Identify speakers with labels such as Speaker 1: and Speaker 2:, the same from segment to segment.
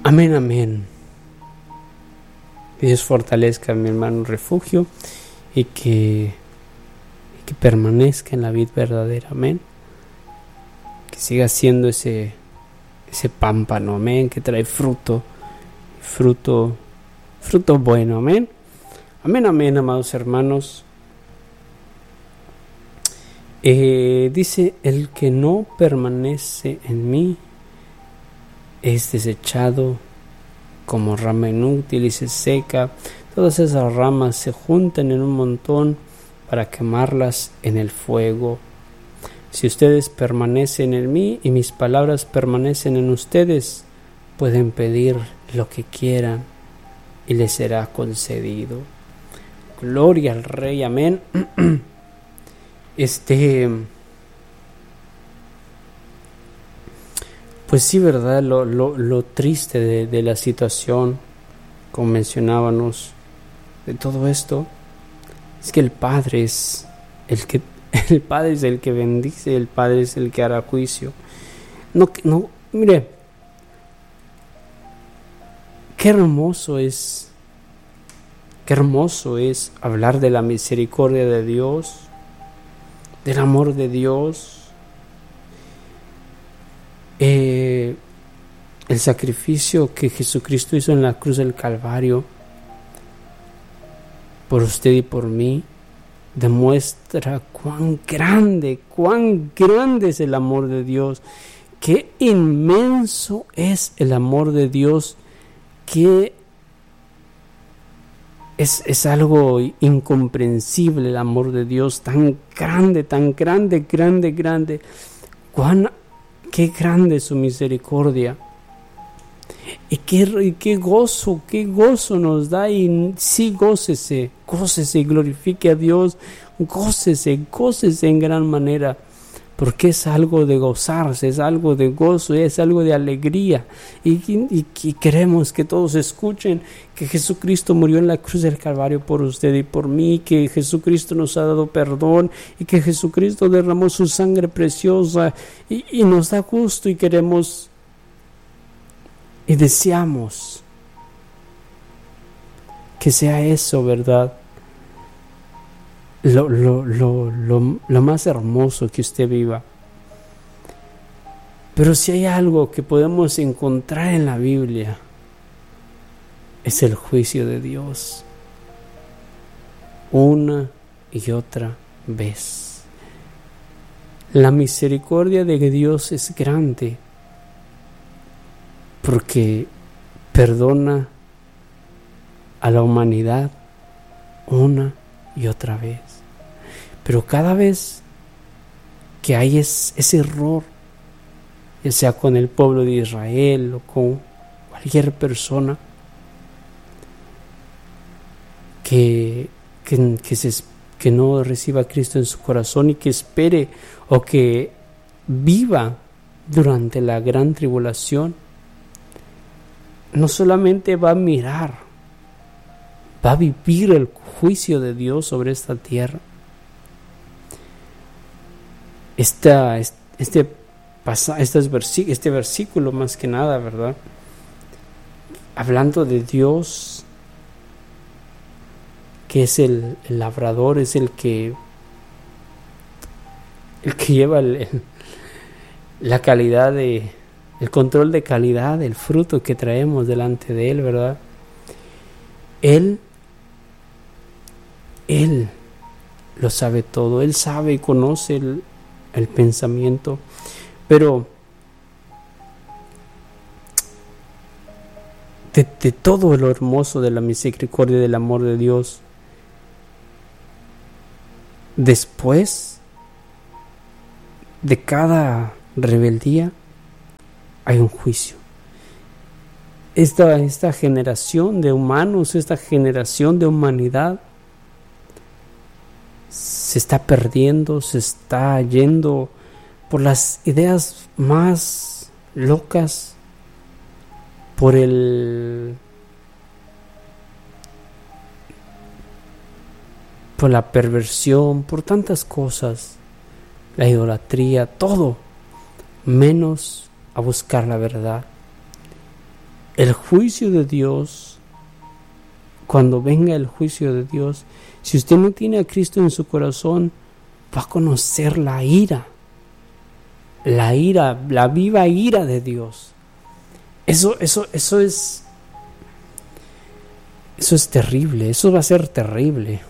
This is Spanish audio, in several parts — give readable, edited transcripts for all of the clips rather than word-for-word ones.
Speaker 1: Amén, amén. Que Dios fortalezca a mi hermano refugio y que permanezca en la vida verdadera, amén. Que siga siendo ese pámpano, amén, que trae fruto bueno, amén. Amén, amén, amados hermanos. Dice, el que no permanece en mí es desechado como rama inútil y se seca. Todas esas ramas se juntan en un montón para quemarlas en el fuego. Si ustedes permanecen en mí y mis palabras permanecen en ustedes, pueden pedir lo que quieran y les será concedido. Gloria al Rey, amén. Pues sí, verdad, lo triste de la situación, como mencionábamos, de todo esto, es que el Padre es el que bendice, el Padre es el que hará juicio. No, mire, qué hermoso es hablar de la misericordia de Dios, del amor de Dios, el sacrificio que Jesucristo hizo en la cruz del Calvario por usted y por mí demuestra cuán grande es el amor de Dios, qué inmenso es el amor de Dios, que es algo incomprensible el amor de Dios, tan grande, qué grande es su misericordia. Y qué gozo nos da. Y sí, gócese y glorifique a Dios, gócese en gran manera, porque es algo de gozarse, es algo de gozo, es algo de alegría. Y queremos que todos escuchen que Jesucristo murió en la cruz del Calvario por usted y por mí, que Jesucristo nos ha dado perdón y que Jesucristo derramó su sangre preciosa y nos da gusto y queremos y deseamos que sea eso, ¿verdad? Lo más hermoso que usted viva. Pero si hay algo que podemos encontrar en la Biblia, es el juicio de Dios. Una y otra vez. La misericordia de Dios es grande, porque perdona a la humanidad una y otra vez. Pero cada vez que hay ese error, ya sea con el pueblo de Israel o con cualquier persona que no reciba a Cristo en su corazón y que espere o que viva durante la gran tribulación, no solamente va a mirar, va a vivir el juicio de Dios sobre esta tierra. Este versículo más que nada, ¿verdad? Hablando de Dios, que es el labrador, es el que lleva la calidad el control de calidad del fruto que traemos delante de Él, ¿verdad? Él lo sabe todo, Él sabe y conoce el pensamiento, pero de todo lo hermoso de la misericordia y del amor de Dios, después de cada rebeldía hay un juicio. Esta generación de humanos, esta generación de humanidad se está perdiendo, se está yendo por las ideas más locas, por la perversión, por tantas cosas, la idolatría, todo, menos a buscar la verdad. el juicio de Dios, cuando venga el juicio de Dios, si usted no tiene a Cristo en su corazón, va a conocer la ira, la viva ira de Dios. Eso es terrible, eso va a ser terrible.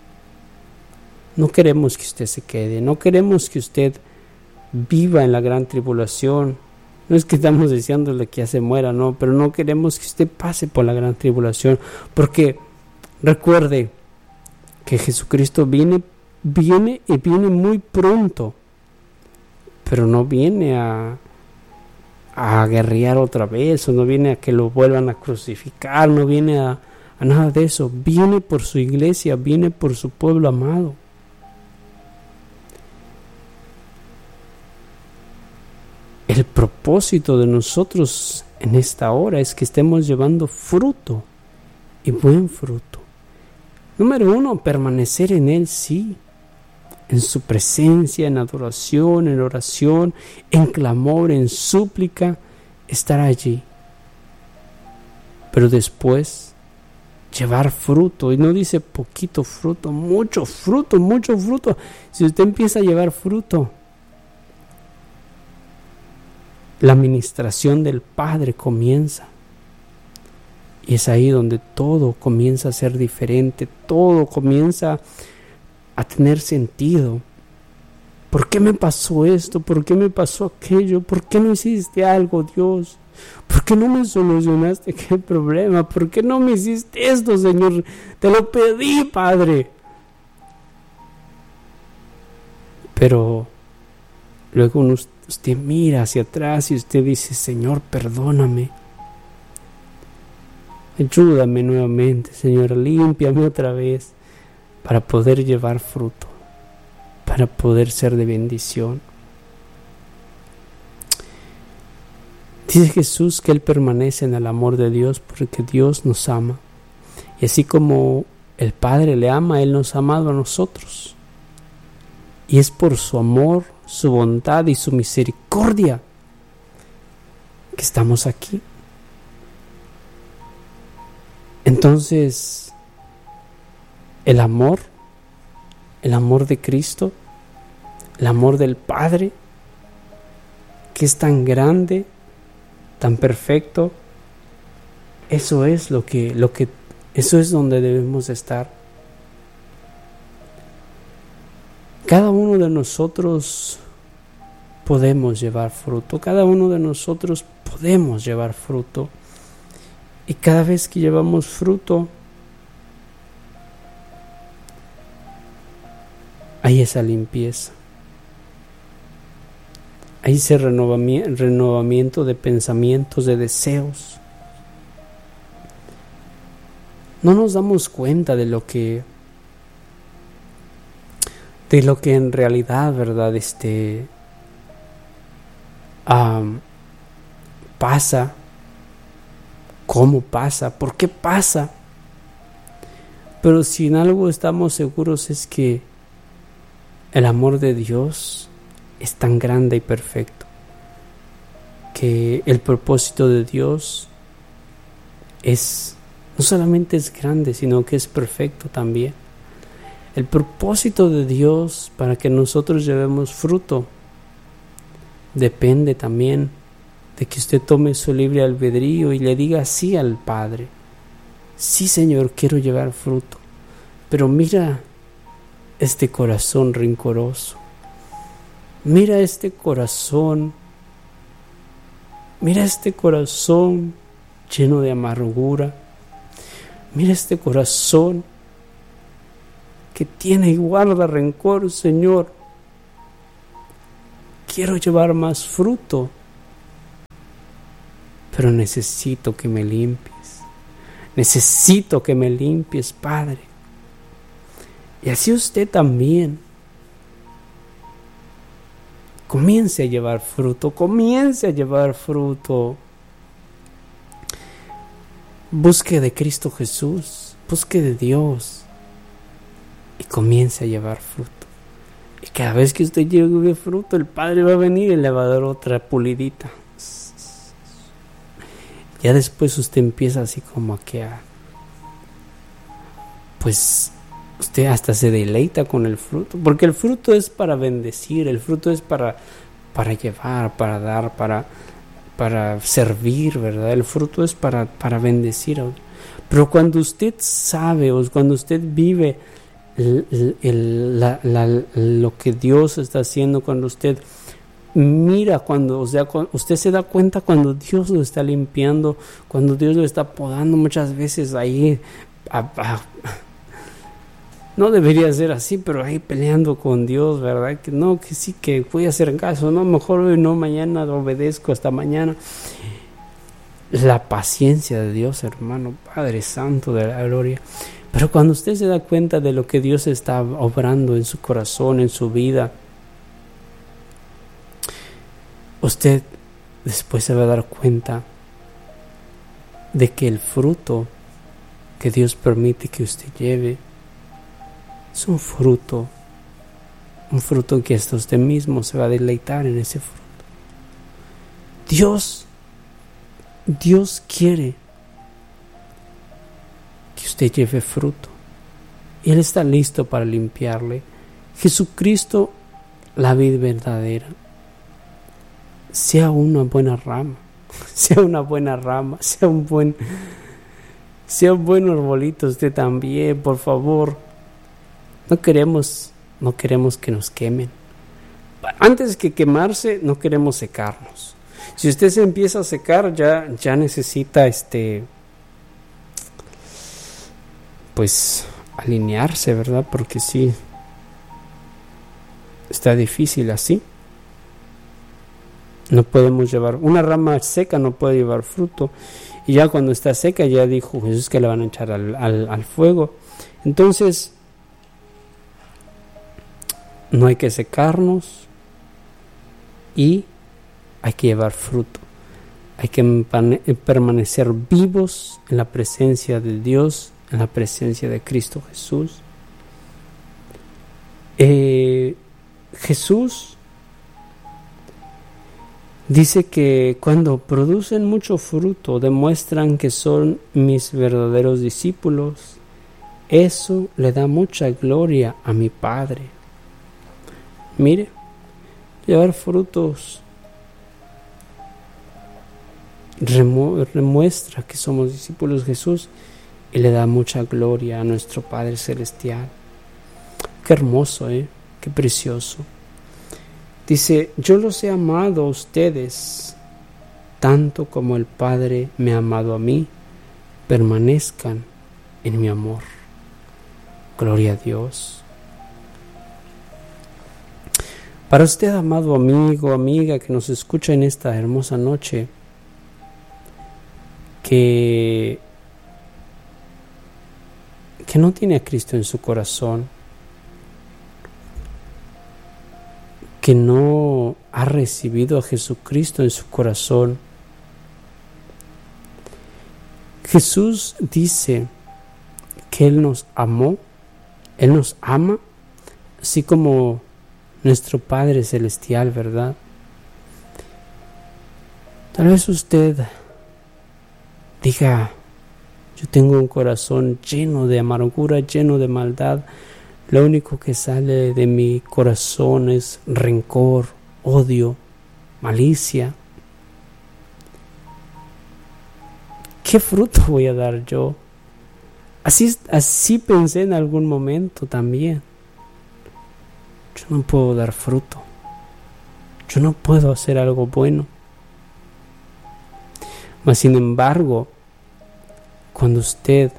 Speaker 1: No queremos que usted se quede, no queremos que usted viva en la gran tribulación. No es que estamos deseándole que ya se muera, no, pero no queremos que usted pase por la gran tribulación, porque recuerde que Jesucristo viene y viene muy pronto, pero no viene a guerrear otra vez, o no viene a que lo vuelvan a crucificar, no viene a nada de eso. Viene por su iglesia, viene por su pueblo amado. El propósito de nosotros en esta hora es que estemos llevando fruto, y buen fruto. Número 1, permanecer en Él, sí, en su presencia, en adoración, en oración, en clamor, en súplica, estar allí. Pero después, llevar fruto, y no dice poquito fruto, mucho fruto, mucho fruto. Si usted empieza a llevar fruto, la administración del Padre comienza. Y es ahí donde todo comienza a ser diferente, todo comienza a tener sentido. ¿Por qué me pasó esto? ¿Por qué me pasó aquello? ¿Por qué no hiciste algo, Dios? ¿Por qué no me solucionaste aquel problema? ¿Por qué no me hiciste esto, Señor? Te lo pedí, Padre. Pero luego usted mira hacia atrás y usted dice: Señor, perdóname. Ayúdame nuevamente, Señor, límpiame otra vez para poder llevar fruto, para poder ser de bendición. Dice Jesús que Él permanece en el amor de Dios porque Dios nos ama. Y así como el Padre le ama, Él nos ha amado a nosotros. Y es por su amor, su bondad y su misericordia que estamos aquí. Entonces, el amor de Cristo, el amor del Padre, que es tan grande, tan perfecto, eso es eso es donde debemos estar. Cada uno de nosotros podemos llevar fruto, cada uno de nosotros podemos llevar fruto. Y cada vez que llevamos fruto, hay esa limpieza, hay ese renovamiento de pensamientos, de deseos. No nos damos cuenta de lo que en realidad, ¿verdad? Pasa. ¿Cómo pasa? ¿Por qué pasa? Pero si en algo estamos seguros es que el amor de Dios es tan grande y perfecto, que el propósito de Dios no solamente es grande, sino que es perfecto también. El propósito de Dios para que nosotros llevemos fruto depende también de que usted tome su libre albedrío y le diga sí al Padre. Sí, Señor, quiero llevar fruto, pero mira este corazón rencoroso, mira este corazón lleno de amargura, mira este corazón que tiene y guarda rencor, Señor. Quiero llevar más fruto, pero necesito que me limpies. Necesito que me limpies, Padre. Y así usted también comience a llevar fruto, Busque de Cristo Jesús, busque de Dios y comience a llevar fruto. Y cada vez que usted lleve fruto, el Padre va a venir y le va a dar otra pulidita. ya después usted empieza así como que pues usted hasta se deleita con el fruto, porque el fruto es para bendecir, el fruto es para llevar, para dar, para servir, ¿verdad? El fruto es para bendecir a otro. Pero cuando usted sabe o cuando usted vive lo que Dios está haciendo, cuando usted mira, cuando usted se da cuenta cuando Dios lo está limpiando, cuando Dios lo está podando, muchas veces ahí no debería ser así, pero ahí peleando con Dios, ¿verdad? Que no, que sí, que voy a hacer caso, no, mejor hoy no, mañana obedezco, hasta mañana. La paciencia de Dios, hermano, Padre Santo de la gloria. Pero cuando usted se da cuenta de lo que Dios está obrando en su corazón, en su vida, usted después se va a dar cuenta de que el fruto que Dios permite que usted lleve es un fruto que hasta usted mismo se va a deleitar en ese fruto. Dios quiere que usted lleve fruto y Él está listo para limpiarle. Jesucristo, la vid verdadera, sea una buena rama, sea un buen arbolito usted también, por favor. No queremos que nos quemen. Antes que quemarse, no queremos secarnos. Si usted se empieza a secar, ya necesita pues alinearse, ¿verdad? Porque sí, está difícil así. No podemos llevar, una rama seca no puede llevar fruto. Y ya cuando está seca, ya dijo Jesús que le van a echar al fuego. Entonces, no hay que secarnos y hay que llevar fruto. Hay que permanecer vivos en la presencia de Dios, en la presencia de Cristo Jesús. Jesús dice que cuando producen mucho fruto demuestran que son mis verdaderos discípulos. Eso le da mucha gloria a mi Padre. Mire, llevar frutos demuestra que somos discípulos de Jesús y le da mucha gloria a nuestro Padre Celestial. Qué hermoso, qué precioso. Dice, yo los he amado a ustedes tanto como el Padre me ha amado a mí. Permanezcan en mi amor. Gloria a Dios. Para usted, amado amigo, amiga que nos escucha en esta hermosa noche, que no tiene a Cristo en su corazón, que no ha recibido a Jesucristo en su corazón, Jesús dice que Él nos amó, Él nos ama, así como nuestro Padre Celestial, ¿verdad? Tal vez usted diga, yo tengo un corazón lleno de amargura, lleno de maldad. Lo único que sale de mi corazón es rencor, odio, malicia. ¿Qué fruto voy a dar yo? Así pensé en algún momento también. Yo no puedo dar fruto. Yo no puedo hacer algo bueno. Mas sin embargo, cuando usted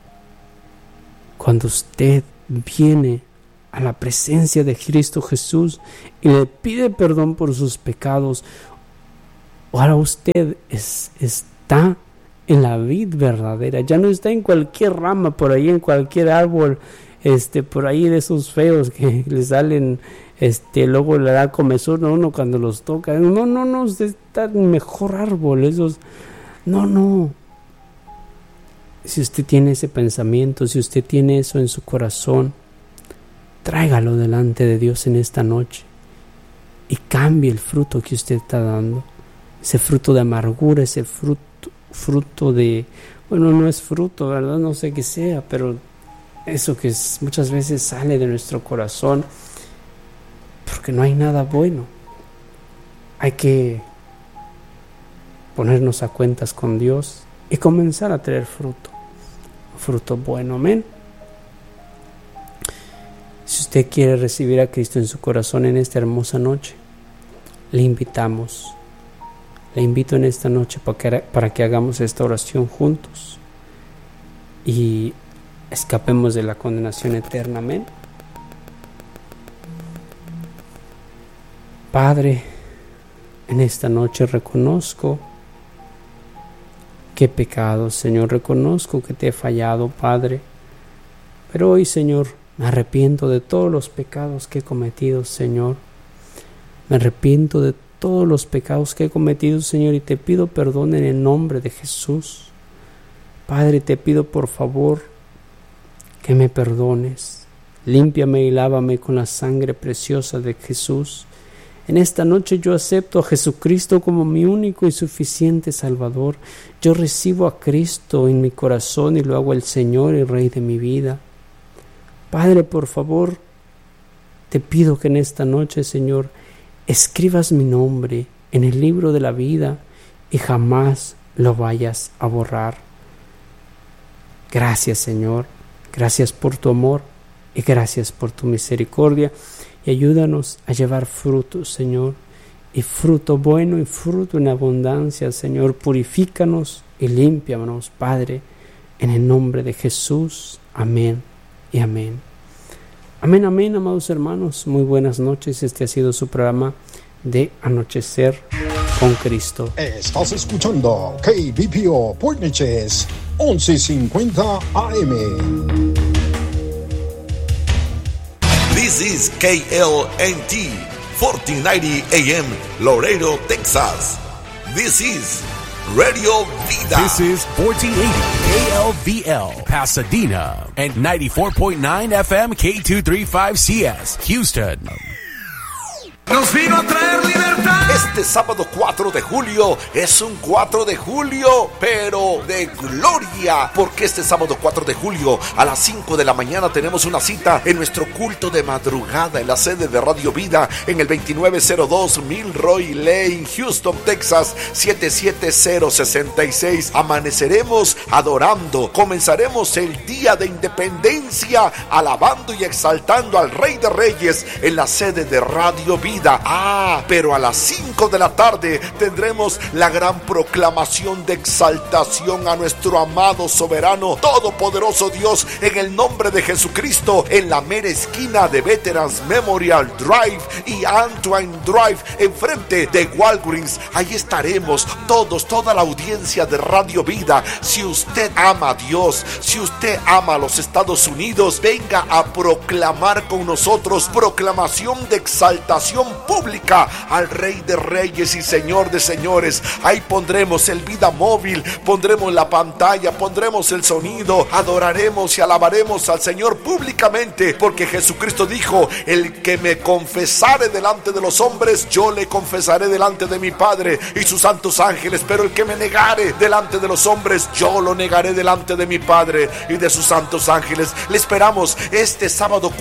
Speaker 1: viene a la presencia de Cristo Jesús y le pide perdón por sus pecados, ahora usted está en la vid verdadera, ya no está en cualquier rama por ahí, en cualquier árbol, por ahí de esos feos que le salen, luego le da comezón a uno cuando los toca. No, usted está en mejor árbol, no. Si usted tiene ese pensamiento, si usted tiene eso en su corazón, tráigalo delante de Dios en esta noche y cambie el fruto que usted está dando, ese fruto de amargura, ese fruto fruto de, bueno, no es fruto, ¿verdad? No sé qué sea, pero eso que muchas veces sale de nuestro corazón, porque no hay nada bueno. Hay que ponernos a cuentas con Dios y comenzar a traer fruto bueno, amén. Si usted quiere recibir a Cristo en su corazón en esta hermosa noche, le invito en esta noche para que hagamos esta oración juntos y escapemos de la condenación eterna, amén. Padre, en esta noche reconozco que he pecado, Señor, reconozco que te he fallado, Padre, pero hoy, Señor, me arrepiento de todos los pecados que he cometido, Señor. Me arrepiento de todos los pecados que he cometido, Señor, y te pido perdón en el nombre de Jesús. Padre, te pido por favor que me perdones. Límpiame y lávame con la sangre preciosa de Jesús. En esta noche yo acepto a Jesucristo como mi único y suficiente Salvador. Yo recibo a Cristo en mi corazón y lo hago el Señor y Rey de mi vida. Padre, por favor, te pido que en esta noche, Señor, escribas mi nombre en el libro de la vida y jamás lo vayas a borrar. Gracias, Señor. Gracias por tu amor y gracias por tu misericordia. Y ayúdanos a llevar fruto, Señor, y fruto bueno y fruto en abundancia, Señor. Purifícanos y límpianos, Padre, en el nombre de Jesús. Amén y amén. Amén, amén, amados hermanos. Muy buenas noches. Este ha sido su programa de Anochecer con Cristo.
Speaker 2: Estás escuchando KBPO Portneches 1150 AM.
Speaker 3: This is KLNT 1490 AM Laredo, Texas. This is Radio Vida.
Speaker 4: This is 1480 KLVL Pasadena and 94.9 FM K235CS Houston.
Speaker 3: Nos vino a traer libertad. Este sábado 4 de julio es un 4 de julio, pero de gloria, porque este sábado 4 de julio a las 5 de la mañana tenemos una cita en nuestro culto de madrugada en la sede de Radio Vida en el 2902 Milroy Lane, Houston, Texas 77066. Amaneceremos adorando, comenzaremos el día de independencia alabando y exaltando al Rey de Reyes en la sede de Radio Vida. Pero a las 5 de la tarde tendremos la gran proclamación de exaltación a nuestro amado, soberano, todopoderoso Dios en el nombre de Jesucristo en la mera esquina de Veterans Memorial Drive y Antoine Drive enfrente de Walgreens. Ahí estaremos toda la audiencia de Radio Vida. Si usted ama a Dios, si usted ama a los Estados Unidos, venga a proclamar con nosotros proclamación de exaltación pública al Rey de Reyes y Señor de Señores. Ahí pondremos el vida móvil, pondremos la pantalla, pondremos el sonido, adoraremos y alabaremos al Señor públicamente, porque Jesucristo dijo: el que me confesare delante de los hombres, yo le confesaré delante de mi Padre y sus santos ángeles, pero el que me negare delante de los hombres, yo lo negaré delante de mi Padre y de sus santos ángeles. Le esperamos este sábado